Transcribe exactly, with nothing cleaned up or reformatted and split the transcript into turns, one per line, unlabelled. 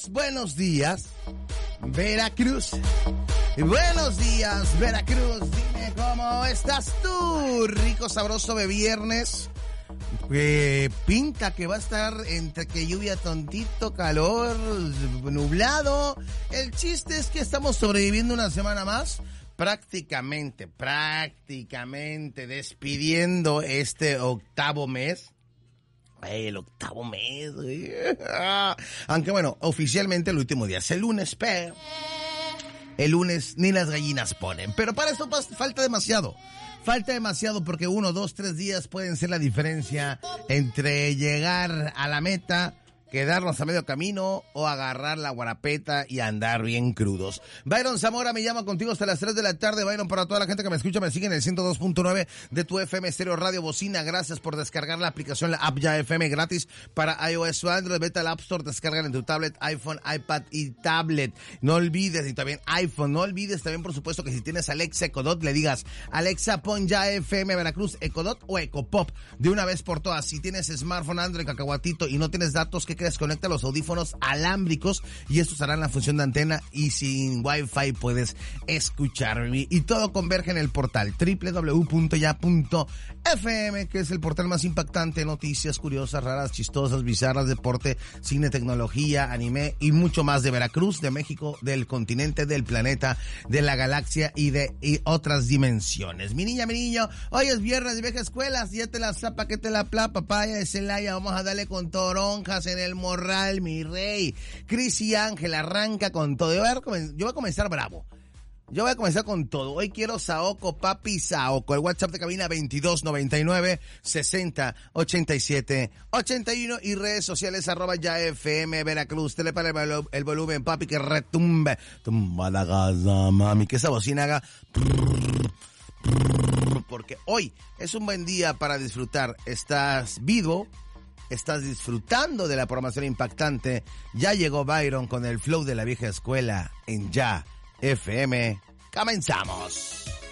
días, buenos días, Veracruz. Buenos días, Veracruz. Dime cómo estás tú, rico, sabroso de viernes. Eh, pinta que va a estar entre que lluvia, tontito, calor, nublado. El chiste es que estamos sobreviviendo una semana más. Prácticamente, prácticamente despidiendo este octavo mes. El octavo mes, güey. Aunque bueno, oficialmente el último día es el lunes, pero el lunes ni las gallinas ponen. Pero para eso falta demasiado. Falta demasiado porque uno, dos, tres días pueden ser la diferencia entre llegar a la meta, quedarnos a medio camino o agarrar la guarapeta y andar bien crudos. Byron Zamora me llama contigo hasta las tres de la tarde. Byron, para toda la gente que me escucha, me sigue en el ciento dos punto nueve de tu F M Stereo Radio Bocina. Gracias por descargar la aplicación, la app Ya F M, gratis para iOS o Android. Vete al App Store, descarga en tu tablet, iPhone, iPad y tablet. No olvides, y también iPhone, no olvides también, por supuesto, que si tienes Alexa Ecodot, le digas, Alexa, pon Ya F M Veracruz, Ecodot o Ecopop, de una vez por todas. Si tienes smartphone, Android, cacahuatito y no tienes datos, ¿qué crees? Conecta los audífonos alámbricos y estos harán la función de antena y sin Wi-Fi puedes escucharme. Y todo converge en el portal doble u doble u doble u punto ya punto f m, que es el portal más impactante. Noticias curiosas, raras, chistosas, bizarras, deporte, cine, tecnología, anime y mucho más de Veracruz, de México, del continente, del planeta, de la galaxia y de y otras dimensiones. Mi niña, mi niño, hoy es viernes de vieja escuela, ya te la zapa, que te la pla, papaya de Celaya. Vamos a darle con toronjas en el morral, mi rey. Cris y Ángel arranca con todo. Yo voy, a comen- yo voy a comenzar bravo. Yo voy a comenzar con todo. Hoy quiero Saoco, papi Saoco. El WhatsApp de cabina veintidós noventa y nueve sesenta ochenta y siete ochenta y uno y redes sociales arroba Ya F M Veracruz. Te le para el, volu- el volumen, papi, que retumbe. Tumba la casa, mami. Que esa bocina haga... Porque hoy es un buen día para disfrutar. Estás vivo, estás disfrutando de la programación impactante. Ya llegó Byron con el flow de la vieja escuela en Ya F M. ¡Comenzamos!